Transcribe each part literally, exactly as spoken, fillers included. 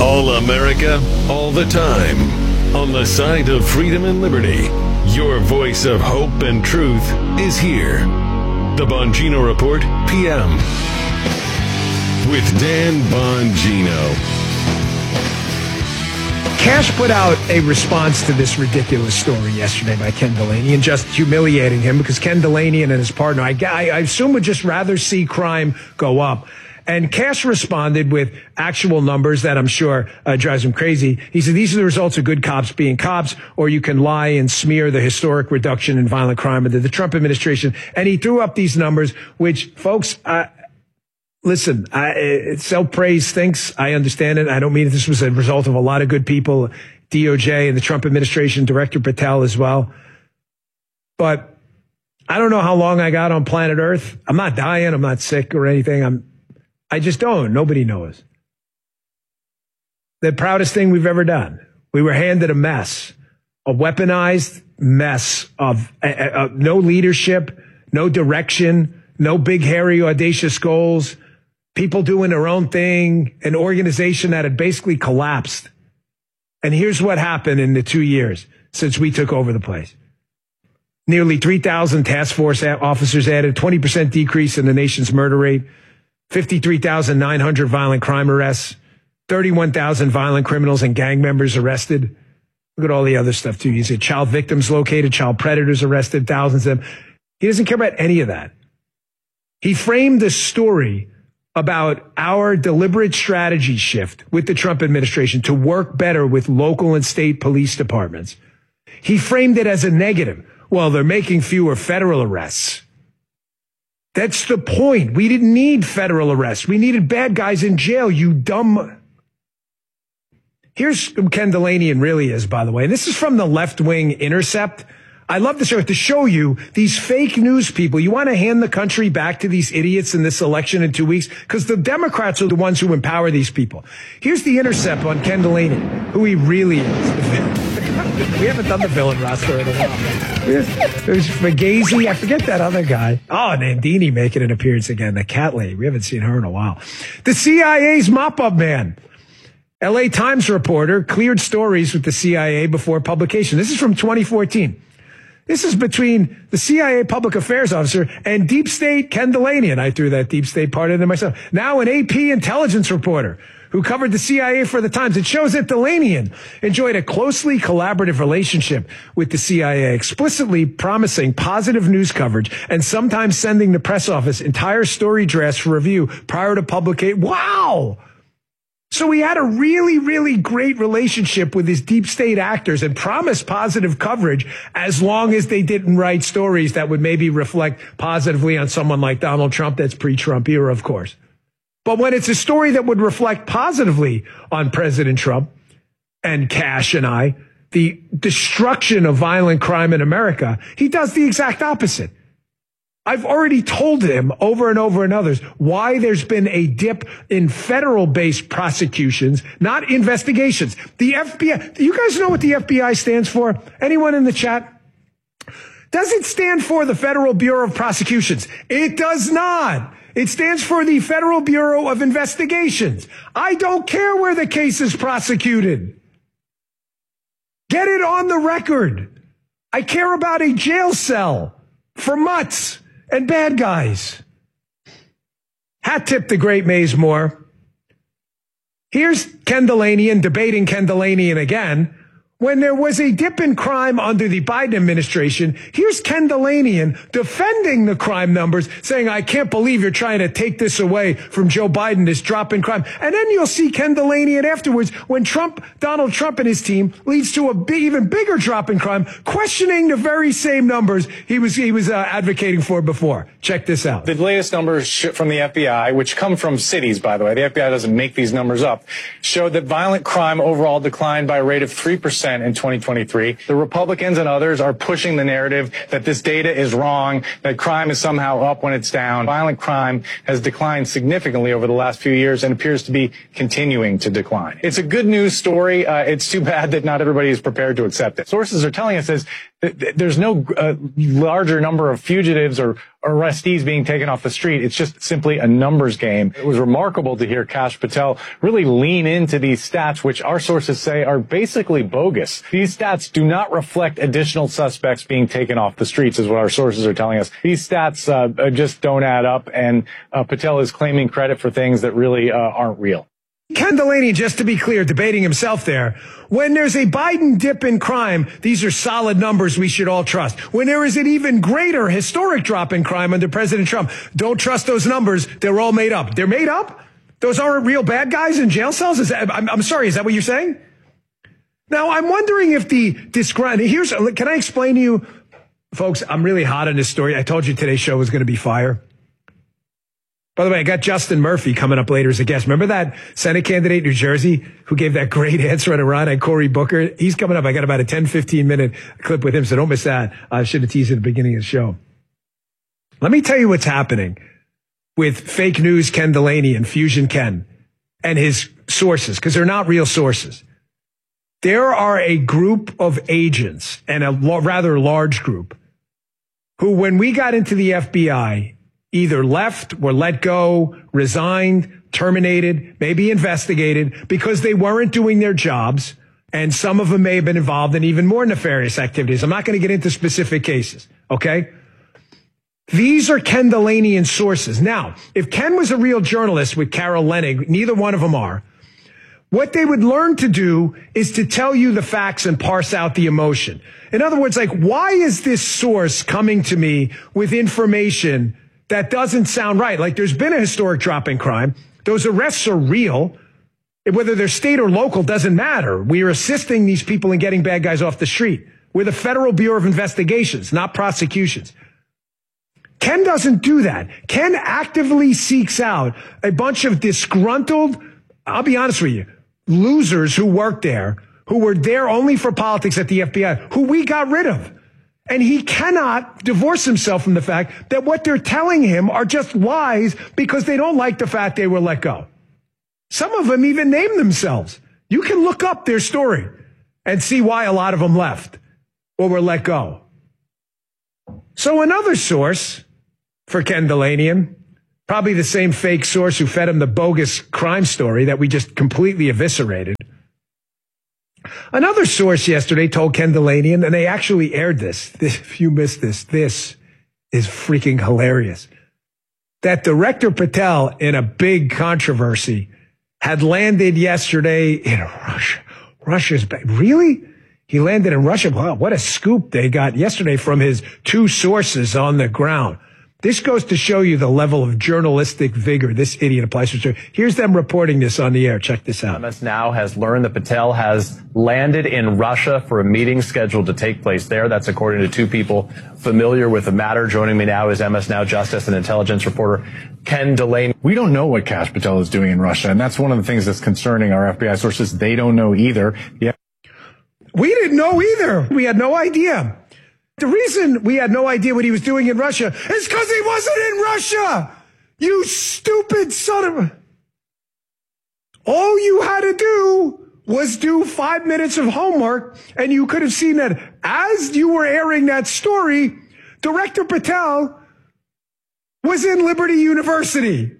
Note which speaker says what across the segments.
Speaker 1: All America, all the time. On the side of freedom and liberty, your voice of hope and truth is here. The Bongino Report, P M. With Dan Bongino.
Speaker 2: Kash put out a response to this ridiculous story yesterday by Ken Delaney and just humiliating him because Ken Delaney and his partner, I, I, I assume, would just rather see crime go up. And Kash responded with actual numbers that I'm sure uh, drives him crazy. He said, these are the results of good cops being cops, or you can lie and smear the historic reduction in violent crime under the Trump administration. And he threw up these numbers, which, folks, uh, listen, I, self-praise stinks. I understand it. I don't mean that this was a result of a lot of good people, D O J and the Trump administration, Director Patel as well. But I don't know how long I got on planet Earth. I'm not dying. I'm not sick or anything. I'm I just don't. Nobody knows. The proudest thing we've ever done. We were handed a mess, a weaponized mess of uh, uh, no leadership, no direction, no big, hairy, audacious goals, people doing their own thing, an organization that had basically collapsed. And here's what happened in the two years since we took over the place. Nearly three thousand task force officers added, twenty percent decrease in the nation's murder rate, fifty-three thousand nine hundred violent crime arrests, thirty-one thousand violent criminals and gang members arrested. Look at all the other stuff, too. You said child victims located, child predators arrested, thousands of them. He doesn't care about any of that. He framed the story about our deliberate strategy shift with the Trump administration to work better with local and state police departments. He framed it as a negative. Well, they're making fewer federal arrests. That's the point. We didn't need federal arrests. We needed bad guys in jail, you dumb. Here's who Ken Delaney really is, by the way. And this is from the left-wing Intercept. I love this show to show you these fake news people. You want to hand the country back to these idiots in this election in two weeks? Because the Democrats are the ones who empower these people. Here's the Intercept on Ken Delaney, who he really is. We haven't done the villain roster in a while. There's Fugazi. I forget that other guy. Oh, Nandini making an appearance again. The cat lady. We haven't seen her in a while. The C I A's mop-up man. L A Times reporter cleared stories with the C I A before publication. This is from twenty fourteen. This is between the C I A public affairs officer and Deep State Ken Delaney. And I threw that Deep State part in there myself. Now an A P intelligence reporter who covered the C I A for the Times. It shows that Delaney enjoyed a closely collaborative relationship with the C I A, explicitly promising positive news coverage and sometimes sending the press office entire story drafts for review prior to publication. Wow! So he had a really, really great relationship with his deep state actors and promised positive coverage as long as they didn't write stories that would maybe reflect positively on someone like Donald Trump. That's pre-Trump era, of course. But when it's a story that would reflect positively on President Trump and Kash and I, the destruction of violent crime in America, he does the exact opposite. I've already told him over and over and others why there's been a dip in federal-based prosecutions, not investigations. The F B I, do you guys know what the F B I stands for? Anyone in the chat? Does it stand for the Federal Bureau of Prosecutions? It does not. It stands for the Federal Bureau of Investigations. I don't care where the case is prosecuted. Get it on the record. I care about a jail cell for mutts and bad guys. Hat tip to great Maze Moore. Here's Ken Delaney debating Ken Delaney again. When there was a dip in crime under the Biden administration, here's Ken Delaney defending the crime numbers, saying, I can't believe you're trying to take this away from Joe Biden, this drop in crime. And then you'll see Ken Delaney afterwards, when Trump, Donald Trump and his team leads to a big, even bigger drop in crime, questioning the very same numbers he was he was uh, advocating for before. Check this out.
Speaker 3: The latest numbers from the F B I, which come from cities, by the way, the F B I doesn't make these numbers up, showed that violent crime overall declined by a rate of three percent in twenty twenty-three. The Republicans and others are pushing the narrative that this data is wrong, that crime is somehow up when it's down. Violent crime has declined significantly over the last few years and appears to be continuing to decline. It's a good news story. Uh, it's too bad that not everybody is prepared to accept it. Sources are telling us this, There's no uh, larger number of fugitives or arrestees being taken off the street. It's just simply a numbers game. It was remarkable to hear Kash Patel really lean into these stats, which our sources say are basically bogus. These stats do not reflect additional suspects being taken off the streets, is what our sources are telling us. These stats uh, just don't add up, and uh, Patel is claiming credit for things that really uh, aren't real.
Speaker 2: Ken Delaney, just to be clear, debating himself there. When there's a Biden dip in crime, these are solid numbers we should all trust. When there is an even greater historic drop in crime under President Trump, don't trust those numbers. They're all made up. They're made up? Those aren't real bad guys in jail cells? Is that, I'm, I'm sorry, is that what you're saying? Now, I'm wondering if the disgrunt, here's, can I explain to you, folks, I'm really hot on this story. I told you today's show was going to be fire. By the way, I got Justin Murphy coming up later as a guest. Remember that Senate candidate in New Jersey who gave that great answer on Iran and Cory Booker? He's coming up. I got about a ten, fifteen minute clip with him, so don't miss that. I should have teased it at the beginning of the show. Let me tell you what's happening with fake news Ken Delaney and Fusion Ken and his sources, because they're not real sources. There are a group of agents, and a lo- rather large group, who when we got into the F B I, either left, were let go, resigned, terminated, maybe investigated because they weren't doing their jobs. And some of them may have been involved in even more nefarious activities. I'm not going to get into specific cases. Okay. These are Ken Delaney sources. Now, if Ken was a real journalist with Carol Leonnig, neither one of them are. What they would learn to do is to tell you the facts and parse out the emotion. In other words, like, why is this source coming to me with information that doesn't sound right? Like, there's been a historic drop in crime. Those arrests are real. Whether they're state or local doesn't matter. We are assisting these people in getting bad guys off the street. We're the Federal Bureau of Investigations, not prosecutions. Ken doesn't do that. Ken actively seeks out a bunch of disgruntled, I'll be honest with you, losers who work there, who were there only for politics at the F B I, who we got rid of. And he cannot divorce himself from the fact that what they're telling him are just lies because they don't like the fact they were let go. Some of them even name themselves. You can look up their story and see why a lot of them left or were let go. So another source for Ken Delaney, probably the same fake source who fed him the bogus crime story that we just completely eviscerated. Another source yesterday told Ken Delaney, and they actually aired this. this. If you missed this, this is freaking hilarious. That Director Patel, in a big controversy, had landed yesterday in Russia. Russia's back. Really? He landed in Russia. Wow, what a scoop they got yesterday from his two sources on the ground. This goes to show you the level of journalistic vigor this idiot applies to. Here's them reporting this on the air. Check this out.
Speaker 4: M S Now has learned that Patel has landed in Russia for a meeting scheduled to take place there. That's according to two people familiar with the matter. Joining me now is M S Now Justice and Intelligence reporter Ken Delaney.
Speaker 3: We don't know what Kash Patel is doing in Russia, and that's one of the things that's concerning our F B I sources. They don't know either. Yeah.
Speaker 2: We didn't know either. We had no idea. The reason we had no idea what he was doing in Russia is because he wasn't in Russia. You stupid son of a... All you had to do was do five minutes of homework, and you could have seen that as you were airing that story, Director Patel was in Liberty University.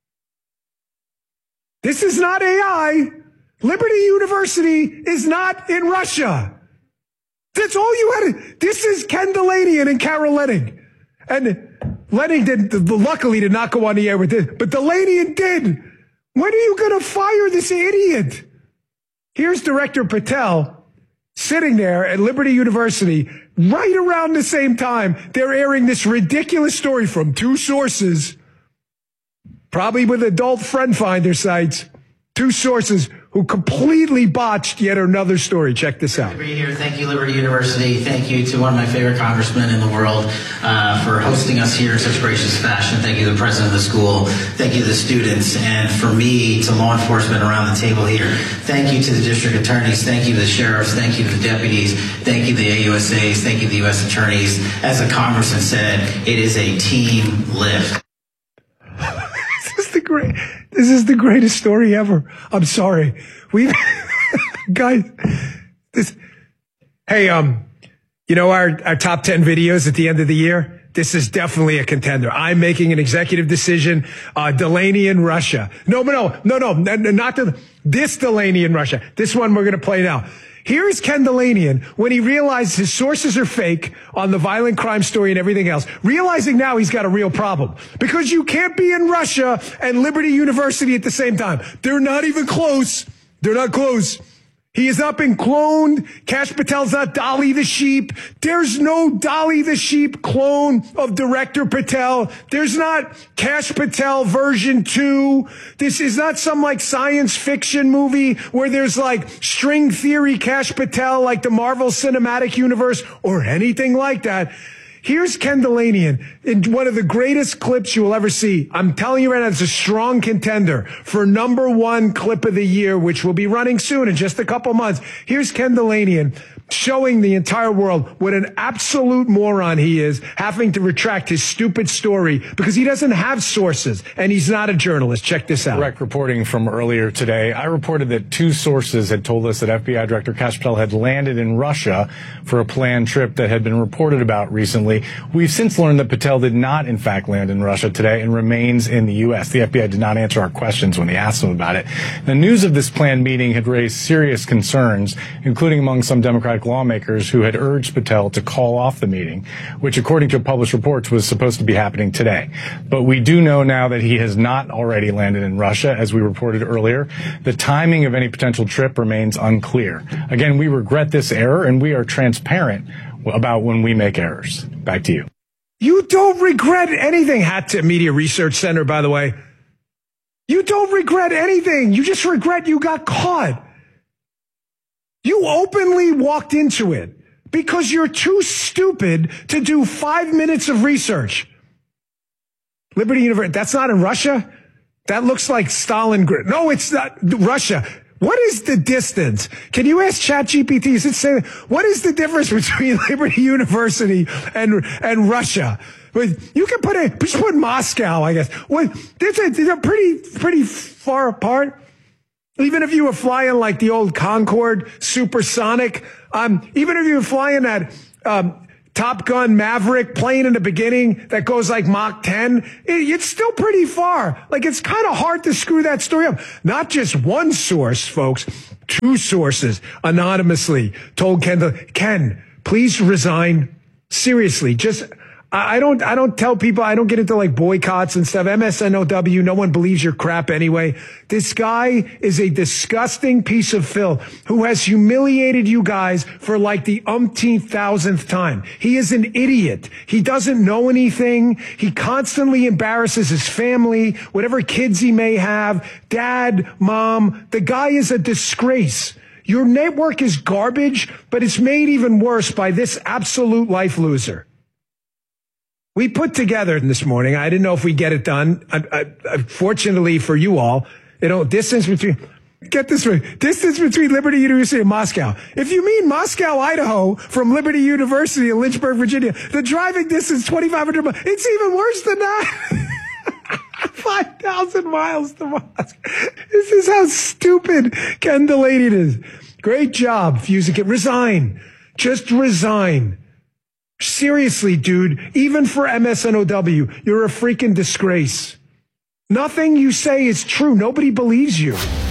Speaker 2: This is not A I. Liberty University is not in Russia. That's all you had to, this is Ken Delaney and Carol Leonnig. And Leonnig did, luckily did not go on the air with this, but Delaney did. When are you going to fire this idiot? Here's Director Patel sitting there at Liberty University right around the same time. They're airing this ridiculous story from two sources, probably with adult friend finder sites, two sources who completely botched yet another story. Check this out.
Speaker 5: Great to be here. Thank you, Liberty University. Thank you to one of my favorite congressmen in the world uh, for hosting us here in such gracious fashion. Thank you to the president of the school. Thank you to the students. And for me, to law enforcement around the table here, thank you to the district attorneys. Thank you to the sheriffs. Thank you to the deputies. Thank you to the A U S As. Thank you to the U S attorneys. As the congressman said, it is a team lift.
Speaker 2: This is the great. This is the greatest story ever. I'm sorry. We, guys, this, hey, um, You know, our, our top ten videos at the end of the year? This is definitely a contender. I'm making an executive decision. Uh, Delaney in Russia. No, no, no, no, no, not the, this Delaney in Russia. This one we're going to play now. Here's Ken Delanian when he realized his sources are fake on the violent crime story and everything else, realizing now he's got a real problem because you can't be in Russia and Liberty University at the same time. They're not even close. They're not close. He has not been cloned. Kash Patel's not Dolly the sheep. There's no Dolly the sheep clone of Director Patel. There's not Kash Patel version two. This is not some like science fiction movie where there's like string theory Kash Patel like the Marvel Cinematic Universe or anything like that. Here's Ken Delanian in one of the greatest clips you will ever see. I'm telling you right now, it's a strong contender for number one clip of the year, which will be running soon in just a couple months. Here's Ken Delanian showing the entire world what an absolute moron he is, having to retract his stupid story because he doesn't have sources and he's not a journalist. Check this out.
Speaker 3: Direct reporting from earlier today. I reported that two sources had told us that F B I Director Kash Patel had landed in Russia for a planned trip that had been reported about recently. We've since learned that Patel did not, in fact, land in Russia today and remains in the U S. The F B I did not answer our questions when we asked them about it. The news of this planned meeting had raised serious concerns, including among some Democratic lawmakers who had urged Patel to call off the meeting, which, according to published reports, was supposed to be happening today. But we do know now that he has not already landed in Russia, as we reported earlier. The timing of any potential trip remains unclear. Again, we regret this error, and we are transparent about when we make errors. Back to you.
Speaker 2: You don't regret anything, Hat Tip Media Research Center, by the way. You don't regret anything. You just regret you got caught. You openly walked into it because you're too stupid to do five minutes of research. Liberty University, that's not in Russia? That looks like Stalingrad. No, it's not Russia. What is the distance? Can you ask ChatGPT? Is it saying, what is the difference between Liberty University and and Russia? You can put a just put Moscow, I guess. Well, they're, they're pretty pretty far apart. Even if you were flying like the old Concorde supersonic, um, even if you were flying that um, Top Gun Maverick plane in the beginning that goes like Mach ten, it, it's still pretty far. Like, it's kind of hard to screw that story up. Not just one source, folks. Two sources anonymously told Kendall, Ken, please resign. Seriously, just... I don't, I don't tell people, I don't get into like boycotts and stuff. M S N O W, no one believes your crap anyway. This guy is a disgusting piece of filth who has humiliated you guys for like the umpteenth thousandth time. He is an idiot. He doesn't know anything. He constantly embarrasses his family, whatever kids he may have, dad, mom. The guy is a disgrace. Your network is garbage, but it's made even worse by this absolute life loser. We put together this morning, I didn't know if we get it done. I, I, fortunately for you all, you know, distance between, get this right, distance between Liberty University and Moscow. If you mean Moscow, Idaho, from Liberty University in Lynchburg, Virginia, the driving distance twenty-five hundred miles. It's even worse than that. five thousand miles to Moscow. This is how stupid Ken Delanian is. Great job, Fusik. Resign. Just resign. Seriously, dude, even for M S N O W, you're a freaking disgrace. Nothing you say is true. Nobody believes you.